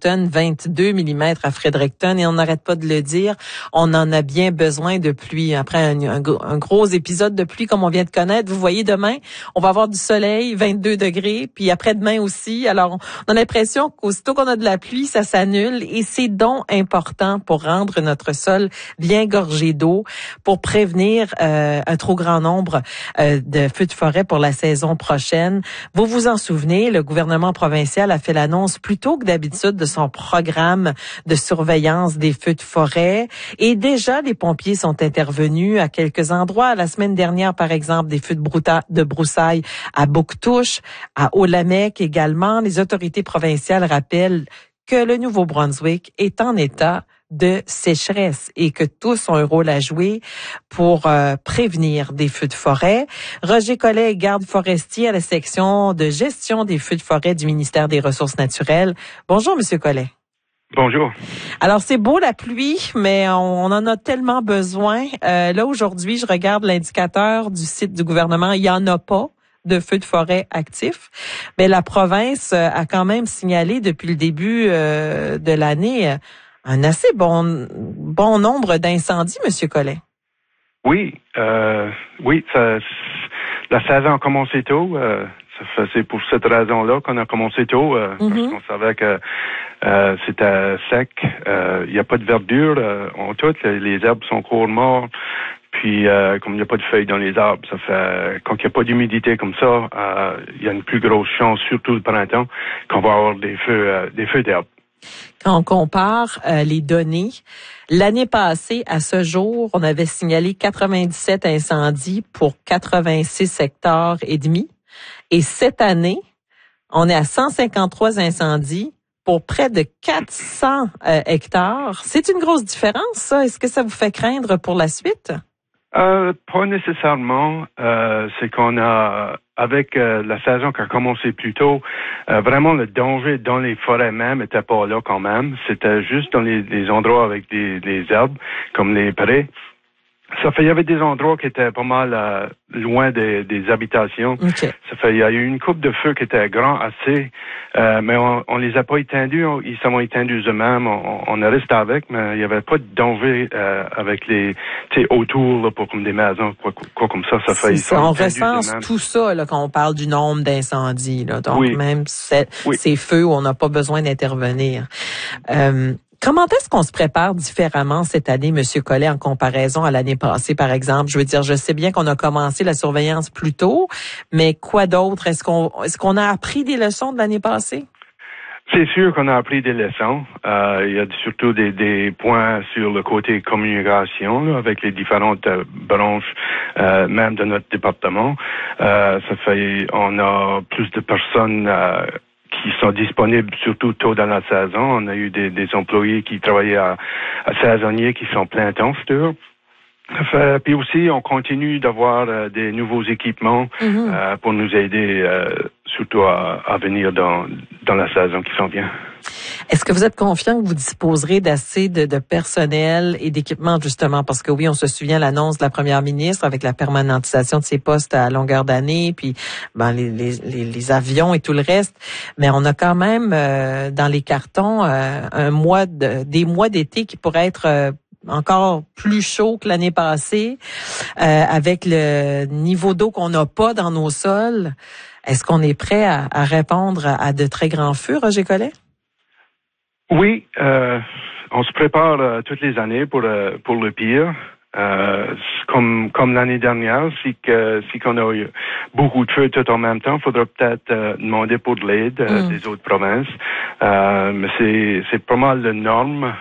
Fredericton, 22 mm à Fredericton, et on n'arrête pas de le dire, on en a bien besoin de pluie. Après un gros épisode de pluie comme on vient de connaître, vous voyez, demain, on va avoir du soleil, 22 degrés, puis après-demain aussi. Alors, on a l'impression qu'aussitôt qu'on a de la pluie, ça s'annule, et c'est donc important pour rendre notre sol bien gorgé d'eau, pour prévenir un trop grand nombre de feux de forêt pour la saison prochaine. Vous vous en souvenez, le gouvernement provincial a fait l'annonce plus tôt que d'habitude de son programme de surveillance des feux de forêt, et déjà les pompiers sont intervenus à quelques endroits. La semaine dernière, par exemple, des feux de broussailles à Bouctouche, à Haut-Lamec également. Les autorités provinciales rappellent que le Nouveau-Brunswick est en état de sécheresse et que tous ont un rôle à jouer pour prévenir des feux de forêt. Roger Collet est garde forestier à la section de gestion des feux de forêt du ministère des Ressources naturelles. Bonjour, Monsieur Collet. Bonjour. Alors, c'est beau la pluie, mais on en a tellement besoin. Là, aujourd'hui, je regarde l'indicateur du site du gouvernement. Il n'y en a pas de feux de forêt actifs. Mais la province a quand même signalé depuis le début de l'année un assez bon nombre d'incendies, Monsieur Collet. Oui, la saison a commencé tôt. C'est pour cette raison-là qu'on a commencé tôt, parce qu'on savait que c'était sec. Il n'y a pas de verdure en tout. Les herbes sont court morts. Puis, comme il n'y a pas de feuilles dans les arbres, ça fait quand il n'y a pas d'humidité comme ça, il y a une plus grosse chance, surtout le printemps, qu'on va avoir des feux d'herbe. Quand on compare les données, l'année passée, à ce jour, on avait signalé 97 incendies pour 86 hectares et demi. Et cette année, on est à 153 incendies pour près de 400 hectares. C'est une grosse différence, ça. Est-ce que ça vous fait craindre pour la suite? Pas nécessairement. C'est qu'on a, avec la saison qui a commencé plus tôt, vraiment le danger dans les forêts même était pas là quand même. C'était juste dans les endroits avec des herbes, comme les prés. Il y avait des endroits qui étaient pas mal loin des habitations. Okay. Il y a eu une coupe de feux qui était grand assez, mais on les a pas étendus. Ils sont étendus eux-mêmes. On est resté avec, mais il y avait pas de danger avec autour là, pour comme des maisons, quoi comme ça. On recense tout ça là, quand on parle du nombre d'incendies. Là. Donc même ces feux où on n'a pas besoin d'intervenir. Comment est-ce qu'on se prépare différemment cette année, Monsieur Collet, en comparaison à l'année passée, par exemple? Je veux dire, je sais bien qu'on a commencé la surveillance plus tôt, mais quoi d'autre? Est-ce qu'on a appris des leçons de l'année passée? C'est sûr qu'on a appris des leçons. Il y a surtout des points sur le côté communication là, avec les différentes branches, même de notre département. On a plus de personnes qui sont disponibles surtout tôt dans la saison. On a eu des employés qui travaillaient à saisonniers qui sont plein temps, c'est sûr. Puis aussi, on continue d'avoir des nouveaux équipements pour nous aider, surtout à venir dans la saison qui s'en vient. Est-ce que vous êtes confiant que vous disposerez d'assez de personnel et d'équipement, justement? Parce que oui, on se souvient l'annonce de la première ministre avec la permanentisation de ses postes à longueur d'année, puis les avions et tout le reste. Mais on a quand même dans les cartons des mois d'été qui pourraient être encore plus chaud que l'année passée, avec le niveau d'eau qu'on n'a pas dans nos sols. Est-ce qu'on est prêt à répondre à de très grands feux, Roger Collet? Oui, on se prépare toutes les années pour le pire. Comme l'année dernière, si qu'on a eu beaucoup de feux tout en même temps, il faudra peut-être demander pour de l'aide des autres provinces. Mais c'est pas mal de normes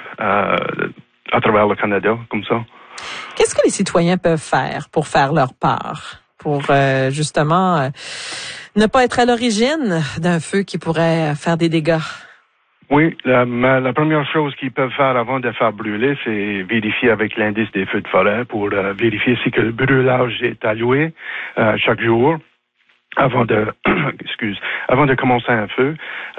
à travers le Canada, comme ça. Qu'est-ce que les citoyens peuvent faire pour faire leur part? Pour justement ne pas être à l'origine d'un feu qui pourrait faire des dégâts? Oui, la première chose qu'ils peuvent faire avant de faire brûler, c'est vérifier avec l'indice des feux de forêt pour vérifier si que le brûlage est alloué chaque jour avant de commencer un feu.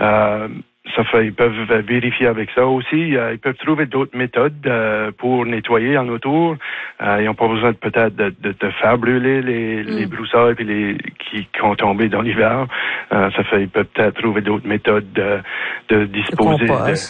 Ils peuvent vérifier avec ça aussi. Ils peuvent trouver d'autres méthodes pour nettoyer en autour. Ils n'ont pas besoin peut-être de faire brûler les broussailles puis qui ont tombé dans l'hiver. Ils peuvent peut-être trouver d'autres méthodes de disposer